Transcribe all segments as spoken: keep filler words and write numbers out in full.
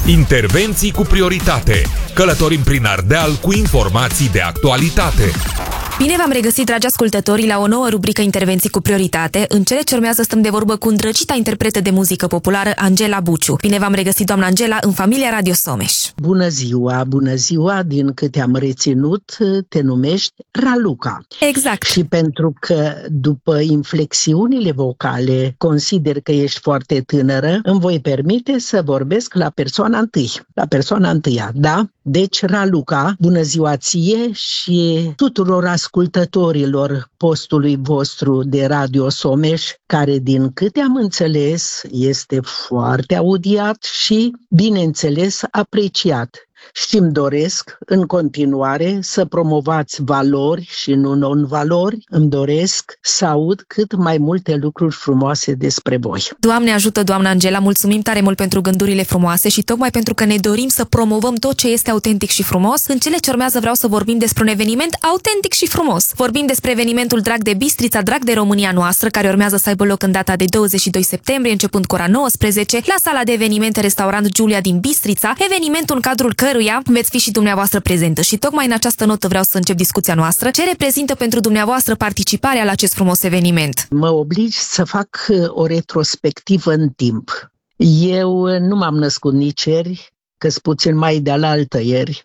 Intervenții cu prioritate. Călătorim prin Ardeal cu informații de actualitate. Bine v-am regăsit, dragi ascultători, la o nouă rubrică Intervenții cu prioritate. În cele ce urmează stăm de vorbă cu îndrăgita interpretă de muzică populară, Angela Buciu. Bine v-am regăsit, doamna Angela, în familia Radio Someș. Bună ziua, bună ziua, din câte am reținut, te numești Raluca. Exact. Și pentru că după inflexiunile vocale consider că ești foarte tânără, îmi voi permite să vorbesc la persoana întâi, la persoana întâia, da? Deci, Raluca, bună ziua ție și tuturor ascultătorilor postului vostru de Radio Someș, care, din câte am înțeles, este foarte audiat și, bineînțeles, apreciat. Și îmi doresc, în continuare, să promovați valori și nu non-valori. Îmi doresc să aud cât mai multe lucruri frumoase despre voi. Doamne ajută, doamna Angela, mulțumim tare mult pentru gândurile frumoase și tocmai pentru că ne dorim să promovăm tot ce este autentic și frumos. În cele ce urmează vreau să vorbim despre un eveniment autentic și frumos. Vorbim despre evenimentul Drag de Bistrița, Drag de România noastră, care urmează să aibă loc în data de douăzeci și doi septembrie, începând cu ora nouăsprezece, la sala de evenimente Restaurant Giulia din Bistrița, evenimentul în cadrul căruia veți fi și dumneavoastră prezentă. Și tocmai în această notă vreau să încep discuția noastră. Ce reprezintă pentru dumneavoastră participarea la acest frumos eveniment? Mă oblig să fac o retrospectivă în timp. Eu nu m-am născut nici ieri, că-s puțin mai de-alaltă ieri.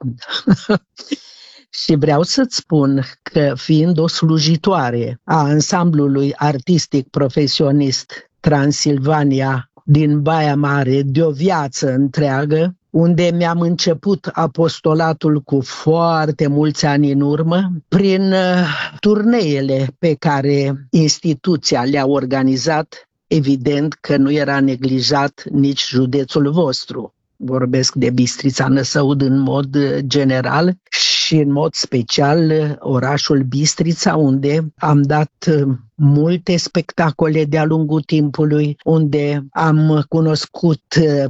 Și vreau să-ți spun că, fiind o slujitoare a ansamblului artistic profesionist Transilvania din Baia Mare de o viață întreagă, unde mi-am început apostolatul cu foarte mulți ani în urmă, prin turneele pe care instituția le-a organizat, evident că nu era neglijat nici județul vostru. Vorbesc de Bistrița Năsăud în mod general și în mod special orașul Bistrița, unde am dat multe spectacole de-a lungul timpului, unde am cunoscut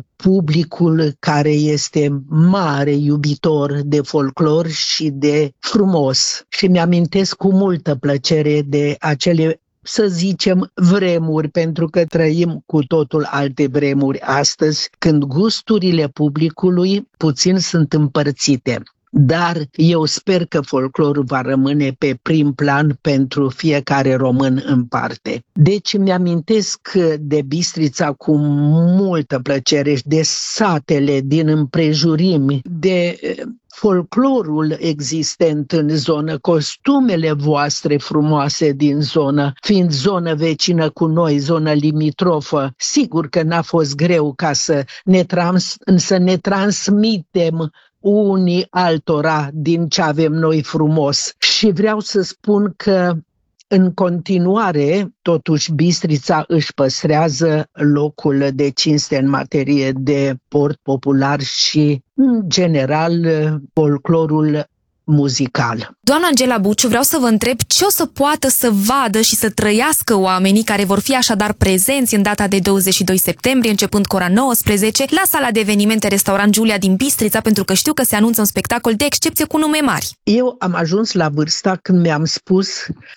publicul care este mare iubitor de folclor și de frumos. Și mi-amintesc cu multă plăcere de acele, să zicem, vremuri, pentru că trăim cu totul alte vremuri astăzi, când gusturile publicului puțin sunt împărțite. Dar eu sper că folclorul va rămâne pe prim plan pentru fiecare român în parte. Deci mi-amintesc de Bistrița cu multă plăcere și de satele din împrejurimi, de folclorul existent în zonă, costumele voastre frumoase din zonă, fiind zonă vecină cu noi, zonă limitrofă. Sigur că n-a fost greu ca să ne, trans- să ne transmitem unii altora din ce avem noi frumos. Și vreau să spun că în continuare, totuși, Bistrița își păstrează locul de cinste în materie de port popular și, în general, folclorul muzical. Doamna Angela Buciu, vreau să vă întreb ce o să poată să vadă și să trăiască oamenii care vor fi așadar prezenți în data de douăzeci și doi septembrie, începând cu ora nouăsprezece, la sala de evenimente Restaurant Giulia din Bistrița, pentru că știu că se anunță un spectacol de excepție cu nume mari. Eu am ajuns la vârsta când mi-am spus